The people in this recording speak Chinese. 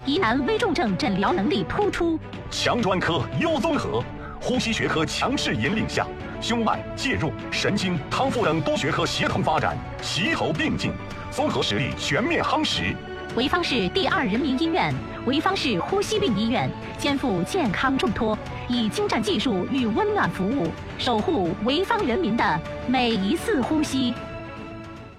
疑难危重症诊疗能力突出， 强专科优综合，呼吸学科强势引领下，胸脉、介入、神经、康复等多学科协同发展，齐头并进，综合实力全面夯实。 潍坊市第2人民医院、潍坊市呼吸病医院肩负健康重托，以精湛技术与温暖服务，守护潍坊人民的每一次呼吸。